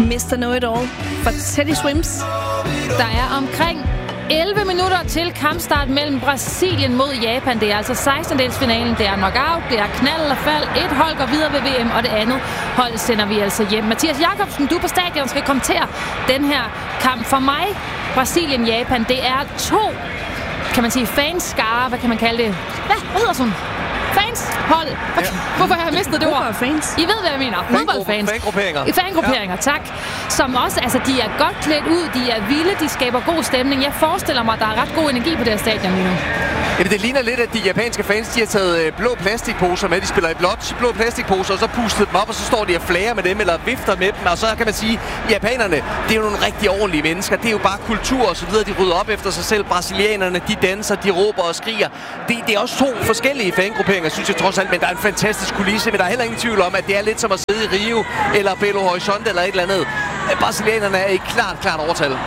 Mr. Know-It-All for Teddy Swims. Der er omkring 11 minutter til kampstart mellem Brasilien mod Japan. Det er altså 16-delsfinalen. Det er knockout, det er knald og fald. Et hold går videre ved VM, og det andet hold sender vi altså hjem. Mathias Jakobsen, du på stadion skal kommentere den her kamp. For mig, Brasilien-Japan, det er to, kan man sige, fanskare. Hvad kan man kalde det? Hvad hedder sådan? Fans-hold. Hvorfor har jeg mistet det ord? Fans. I ved, hvad jeg mener. Fodboldfans. Fangrupperinger, tak. Som også, altså, de er godt klædt ud, de er vilde, de skaber god stemning. Jeg forestiller mig, at der er ret god energi på det her stadion lige nu. Jamen, det ligner lidt, at de japanske fans, de har taget blå plastikposer med. De spiller i blå plastikposer, og så pustet dem op, og så står de og flager med dem, eller vifter med dem. Og så kan man sige, japanerne, det er jo nogle rigtig ordentlige mennesker. Det er jo bare kultur og så videre. De rydder op efter sig selv. Brasilianerne, de danser, de råber og skriger. Det er også to forskellige fangrupperinger, synes jeg trods alt. Men der er en fantastisk kulisse. Men der er heller ingen tvivl om, at det er lidt som at sidde i Rio, eller Belo Horizonte, eller et eller andet. Brasilianerne er i klart overtal.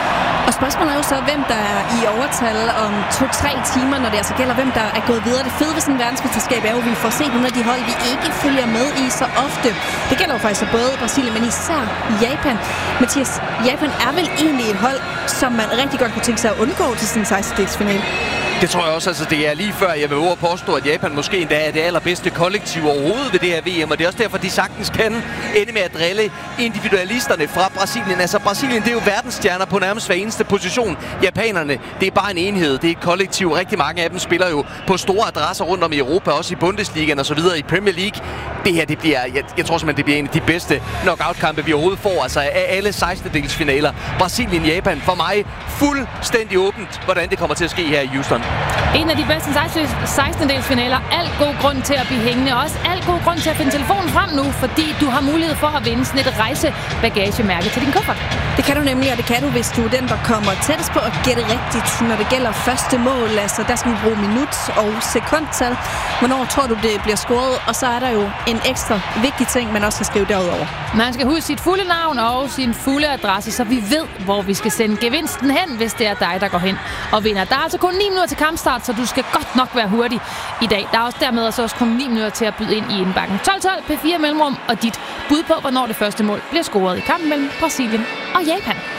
Og spørgsmålet er jo så, hvem der er i overtal om 2-3 timer, når det altså gælder, hvem der er gået videre. Det fede ved sådan en verdensmesterskab er jo, at vi får set nogle af de hold, vi ikke følger med i så ofte. Det gælder jo faktisk både Brasilien, men især Japan. Mathias, Japan er vel egentlig et hold, som man rigtig godt kunne tænke sig at undgå til sådan en 16-delsfinale? Det tror jeg også, altså det er lige før, jeg vil påstå, at Japan måske endda er det allerbedste kollektiv overhovedet ved det her VM, og det er også derfor, de sagtens kan ende med at drille individualisterne fra Brasilien. Altså Brasilien, det er jo verdensstjerner på nærmest hver eneste position. Japanerne, det er bare en enhed, det er et kollektiv. Rigtig mange af dem spiller jo på store adresser rundt om i Europa, også i Bundesligaen og så videre i Premier League. Det her, det bliver, jeg tror simpelthen, det bliver en af de bedste knockout-kampe, vi overhovedet får, altså af alle 16-delsfinaler. Brasilien-Japan, for mig fuldstændig åbent, hvordan det kommer til at ske her i Houston. En af de bedste 16-delsfinaler. Alt god grund til at blive hængende. Også alt god grund til at finde telefonen frem nu, fordi du har mulighed for at vinde sådan et rejsebagagemærke til din kuffert. Det kan du nemlig, og det kan du, hvis du er den, der kommer tættest på at gætte rigtigt, når det gælder første mål. Altså, der skal vi bruge minut- og sekundtal. Hvornår tror du, det bliver scoret? Og så er der jo en ekstra vigtig ting, man også skal skrive derudover. Man skal huske sit fulde navn og sin fulde adresse, så vi ved, hvor vi skal sende gevinsten hen, hvis det er dig, der går hen og vinder. Der er altså kun 9 minutter til kampstart, så du skal godt nok være hurtig i dag. Der er også dermed også kun 9 minutter til at byde ind i indbakken. 12-12, P4 Mellemrum og dit bud på, hvornår det første mål bliver scoret i kampen mellem Brasilien og Japan.